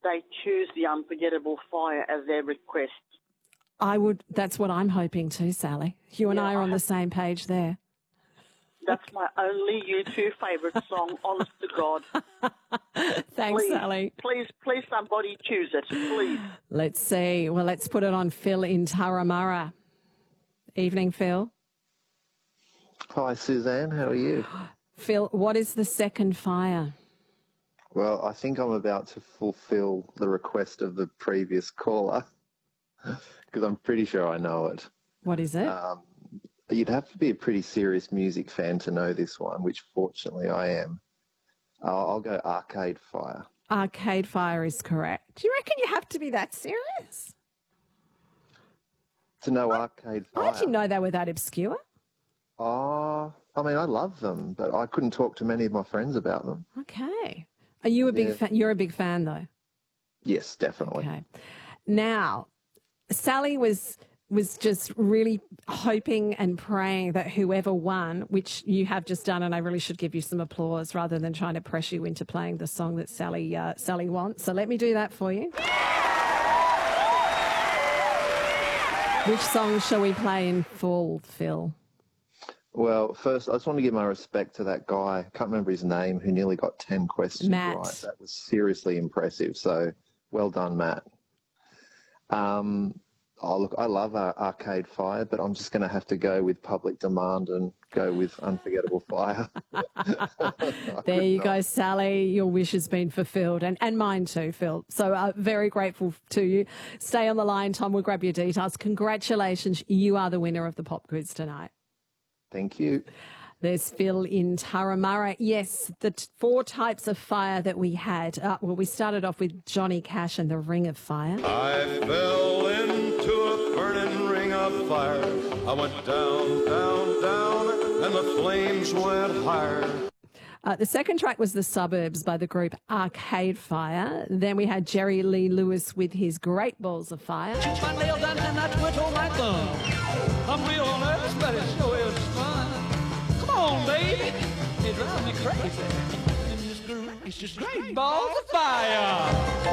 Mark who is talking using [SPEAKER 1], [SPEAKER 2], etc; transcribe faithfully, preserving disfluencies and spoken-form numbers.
[SPEAKER 1] they choose the Unforgettable Fire as their request.
[SPEAKER 2] I would. That's what I'm hoping too, Sally. You and
[SPEAKER 1] Yeah,
[SPEAKER 2] I are
[SPEAKER 1] I
[SPEAKER 2] on the
[SPEAKER 1] have-
[SPEAKER 2] same page there.
[SPEAKER 1] That's my only U two favourite song, honest to God.
[SPEAKER 2] Thanks,
[SPEAKER 1] Please,
[SPEAKER 2] Sally.
[SPEAKER 1] please, please, somebody choose it, please.
[SPEAKER 2] Let's see. Well, let's put it on Phil in Turramurra. Evening, Phil.
[SPEAKER 3] Hi, Suzanne. How are you?
[SPEAKER 2] Phil, what is the second fire?
[SPEAKER 3] Well, I think I'm about to fulfill the request of the previous caller because I'm pretty sure I know it.
[SPEAKER 2] What is it?
[SPEAKER 3] Um, you'd have to be a pretty serious music fan to know this one, which fortunately I am. I'll, I'll go Arcade Fire.
[SPEAKER 2] Arcade Fire is correct. Do you reckon you have to be that serious?
[SPEAKER 3] To know Arcade Fire?
[SPEAKER 2] I didn't know they were that obscure.
[SPEAKER 3] Oh, I mean, I love them, but I couldn't talk to many of my friends about them.
[SPEAKER 2] Okay. Are you a big
[SPEAKER 3] Yeah.
[SPEAKER 2] fan? You're a big fan, though.
[SPEAKER 3] Yes, definitely.
[SPEAKER 2] Okay. Now, Sally was was just really hoping and praying that whoever won, which you have just done, and I really should give you some applause rather than trying to pressure you into playing the song that Sally uh, Sally wants. So let me do that for you. Which song shall we play in full, Phil?
[SPEAKER 3] Well, first, I just want to give my respect to that guy. I can't remember his name, who nearly got ten questions
[SPEAKER 2] Matt.
[SPEAKER 3] right. That was seriously impressive. So, well done, Matt. Um, oh, look, I love Ar- Arcade Fire, but I'm just going to have to go with Public Demand and go with Unforgettable Fire.
[SPEAKER 2] There you go, Sally. Your wish has been fulfilled, and, and mine too, Phil. So uh, very grateful to you. Stay on the line, Tom. We'll grab your details. Congratulations. You are the winner of the Pop Quiz tonight.
[SPEAKER 3] Thank you.
[SPEAKER 2] There's Phil in Turramurra. Yes, the t- four types of fire that we had. Uh, well, we started off with Johnny Cash and the Ring of Fire.
[SPEAKER 4] I fell into a burning ring of fire. I went down, down, down, and the flames went higher.
[SPEAKER 2] Uh, the second track was The Suburbs by the group Arcade Fire. Then we had Jerry Lee Lewis with his Great Balls of Fire.
[SPEAKER 5] My nail done and I twiddle my thumb. I'm real nervous, but it sure is fun. Come on, baby. It drives me crazy. It's just great balls of fire.